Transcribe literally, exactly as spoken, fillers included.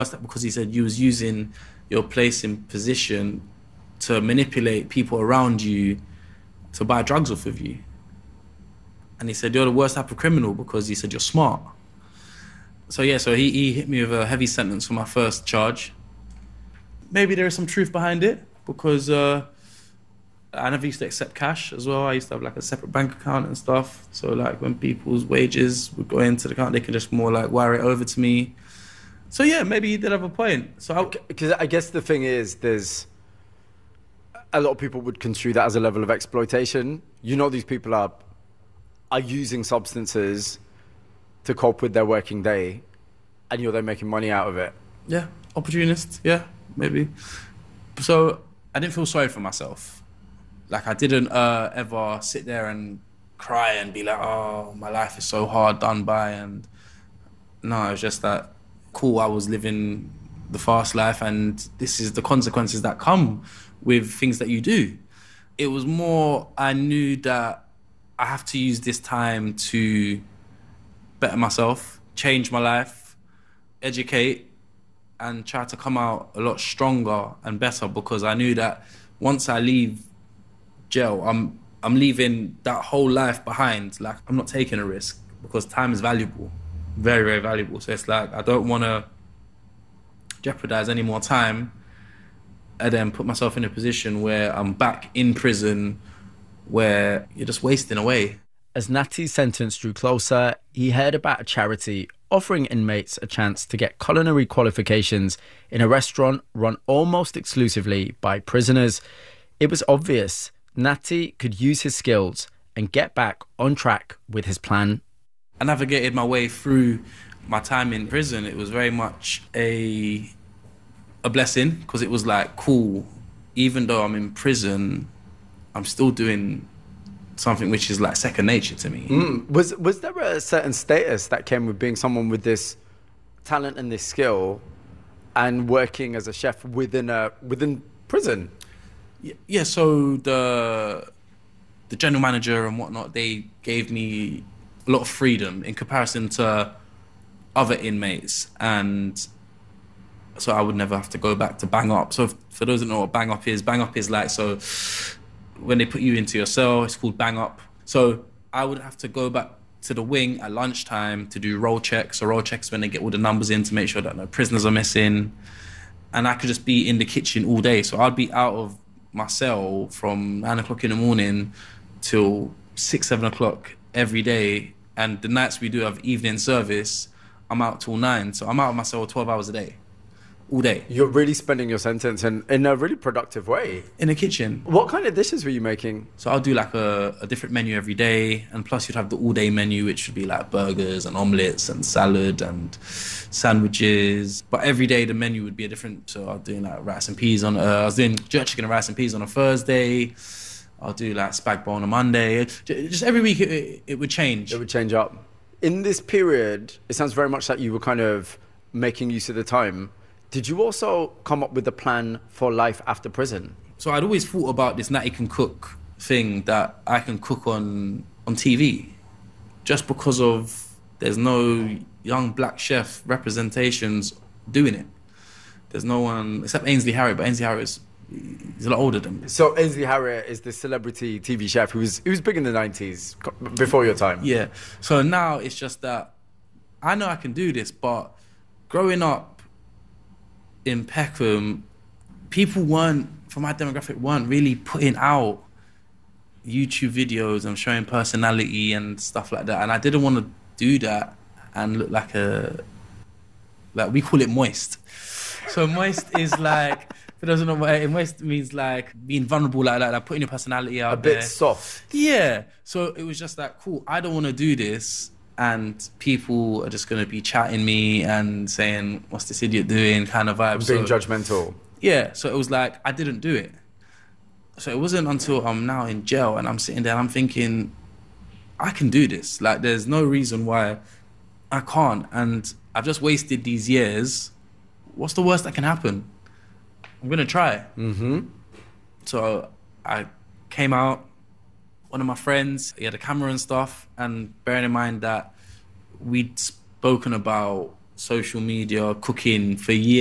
Because he said you was using your place in position to manipulate people around you to buy drugs off of you. And he said, you're the worst type of criminal because he said, you're smart. So yeah, so he, he hit me with a heavy sentence for my first charge. Maybe there is some truth behind it because uh, I never used to accept cash as well. I used to have like a separate bank account and stuff. So like when people's wages would go into the account, they could just more like wire it over to me. So yeah, maybe he did have a point. So because I, I guess the thing is, there's a lot of people would construe that as a level of exploitation. You know, these people are are using substances to cope with their working day, and you're then making money out of it. Yeah, opportunist. Yeah, maybe. So I didn't feel sorry for myself. Like I didn't uh, ever sit there and cry and be like, "Oh, my life is so hard done by." And no, it was just that. Cool, I was living the fast life and this is the consequences that come with things that you do. It was more, I knew that I have to use this time to better myself, change my life, educate, and try to come out a lot stronger and better because I knew that once I leave jail, I'm I'm leaving that whole life behind. Like, I'm not taking a risk because time is valuable. Very, very valuable. So it's like, I don't want to jeopardize any more time and then put myself in a position where I'm back in prison where you're just wasting away. As Natty's sentence drew closer, he heard about a charity offering inmates a chance to get culinary qualifications in a restaurant run almost exclusively by prisoners. It was obvious Natty could use his skills and get back on track with his plan. I navigated my way through my time in prison. It was very much a a blessing because it was like, cool, even though I'm in prison, I'm still doing something which is like second nature to me. Mm. Was was there a certain status that came with being someone with this talent and this skill and working as a chef within a within prison? Yeah, yeah so the the general manager and whatnot, they gave me a lot of freedom in comparison to other inmates, and so I would never have to go back to bang up. So if, for those that know what bang up is, bang up is like, so when they put you into your cell, it's called bang up. So I would have to go back to the wing at lunchtime to do roll checks. So roll checks when they get all the numbers in to make sure that no prisoners are missing, and I could just be in the kitchen all day. So I'd be out of my cell from nine o'clock in the morning till six, seven o'clock every day, and the nights we do have evening service, I'm out till nine. So I'm out of my cell twelve hours a day, all day. You're really spending your sentence in, in a really productive way. In the kitchen. What kind of dishes were you making? So I'll do like a, a different menu every day, and plus you'd have the all day menu, which would be like burgers and omelets and salad and sandwiches. But every day the menu would be a different, so I was doing like rice and peas on, uh, I was doing jerk chicken and rice and peas on a Thursday. I'll do like spag bowl on a Monday. Just every week it, it would change. It would change up. In this period, it sounds very much like you were kind of making use of the time. Did you also come up with a plan for life after prison? So I'd always thought about this Natty Can Cook thing, that I can cook on, on T V. Just because of there's no young black chef representations doing it. There's no one, except Ainsley Harriott, but Ainsley Harriott is he's a lot older than me. So Ainsley Harriott is the celebrity T V chef who was, who was big in the nineties, before your time. Yeah. So now it's just that I know I can do this, but growing up in Peckham, people weren't, from my demographic, weren't really putting out YouTube videos and showing personality and stuff like that. And I didn't want to do that and look like a, like we call it moist. So moist is like, for those who don't know what moist means, like being vulnerable like that, like putting your personality out A bit there. soft. Yeah. So it was just like, cool, I don't want to do this. And people are just going to be chatting me and saying, what's this idiot doing, kind of vibe. Being so, judgmental. Yeah. So it was like, I didn't do it. So it wasn't until I'm now in jail and I'm sitting there and I'm thinking, I can do this. Like, there's no reason why I can't. And I've just wasted these years. What's the worst that can happen? I'm going to try. Mm-hmm. So I came out, one of my friends, he had a camera and stuff, and bearing in mind that we'd spoken about social media, cooking for years.